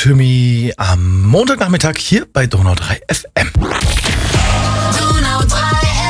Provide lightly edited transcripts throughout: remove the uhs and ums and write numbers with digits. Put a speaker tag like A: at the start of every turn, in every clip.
A: to Me am Montagnachmittag hier bei Donau 3 FM.
B: Donau 3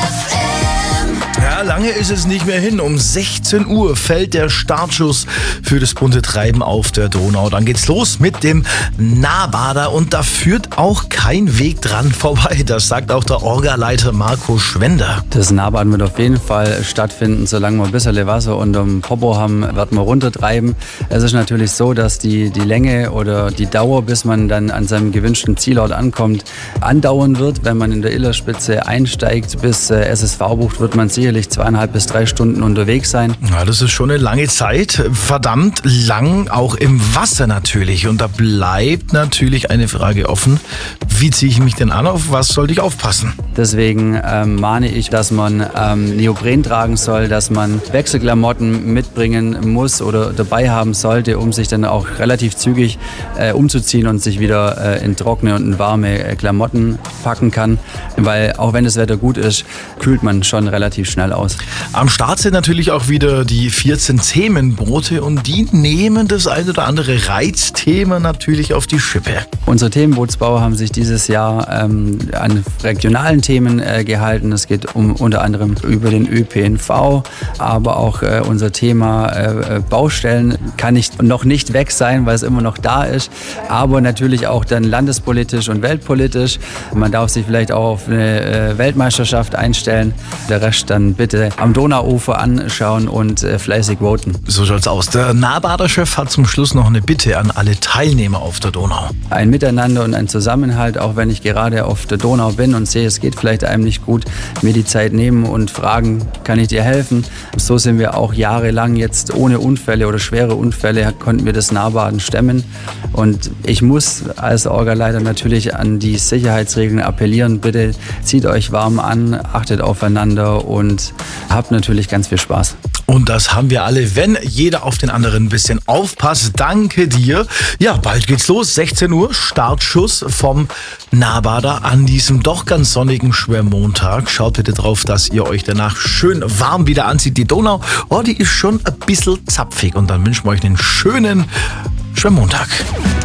B: FM.
A: Ja, lange ist es nicht mehr hin. Um 16 Uhr fällt der Startschuss für das bunte Treiben auf der Donau. Dann geht's los mit dem Nahbader und da führt auch kein Weg dran vorbei. Das sagt auch der Orgaleiter Marco Schwender.
C: Das Nahbaden wird auf jeden Fall stattfinden. Solange wir ein bisschen Wasser unterm Popo haben, werden wir runtertreiben. Es ist natürlich so, dass die Länge oder die Dauer, bis man dann an seinem gewünschten Zielort ankommt, andauern wird. Wenn man in der Illerspitze einsteigt bis SSV-Bucht, wird man sicherlich 2,5 bis 3 Stunden unterwegs sein.
A: Ja, das ist schon eine lange Zeit. Verdammt lang, auch im Wasser natürlich. Und da bleibt natürlich eine Frage offen. Wie ziehe ich mich denn an? Auf was sollte ich aufpassen?
C: Deswegen mahne ich, dass man Neopren tragen soll, dass man Wechselklamotten mitbringen muss oder dabei haben sollte, um sich dann auch relativ zügig umzuziehen und sich wieder in trockene und in warme Klamotten packen kann. Weil auch wenn das Wetter gut ist, kühlt man schon relativ schnell aus.
A: Am Start sind natürlich auch wieder die 14 Themenboote und die nehmen das ein oder andere Reizthema natürlich auf die Schippe.
C: Unsere Themenbootsbauer haben sich dieses Jahr an regionalen Themen gehalten. Es geht unter anderem über den ÖPNV, aber auch unser Thema Baustellen kann noch nicht weg sein, weil es immer noch da ist, aber natürlich auch dann landespolitisch und weltpolitisch. Man darf sich vielleicht auch auf eine Weltmeisterschaft einstellen. Der Rest dann bitte am Donauufer anschauen und fleißig voten.
A: So schaut's aus. Der Nahbader-Chef hat zum Schluss noch eine Bitte an alle Teilnehmer auf der Donau.
C: Ein Miteinander und ein Zusammenhalt, auch wenn ich gerade auf der Donau bin und sehe, es geht vielleicht einem nicht gut, mir die Zeit nehmen und fragen, kann ich dir helfen? So sind wir auch jahrelang jetzt ohne Unfälle oder schwere Unfälle, konnten wir das Nahbaden stemmen. Und ich muss als Orgaleiter natürlich an die Sicherheitsregeln appellieren. Bitte zieht euch warm an, achtet aufeinander und habt natürlich ganz viel Spaß.
A: Und das haben wir alle, wenn jeder auf den anderen ein bisschen aufpasst. Danke dir. Ja, bald geht's los. 16 Uhr, Startschuss vom Nahbader an diesem doch ganz sonnigen Schwermontag. Schaut bitte drauf, dass ihr euch danach schön warm wieder anzieht. Die Donau, die ist schon ein bisschen zapfig. Und dann wünschen wir euch einen schönen Schwermontag.